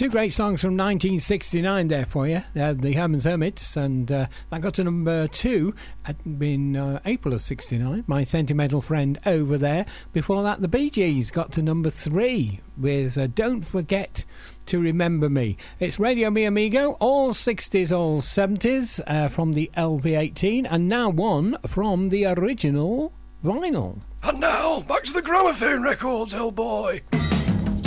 Two great songs from 1969 there for you. The Herman's Hermits, and that got to number 2 in April of 69. My Sentimental Friend Over There. Before that, the Bee Gees got to number 3 with Don't Forget to Remember Me. It's Radio Mi Amigo, all 60s, all 70s from the LP18, and now one from the original vinyl. And now, back to the gramophone records, old boy.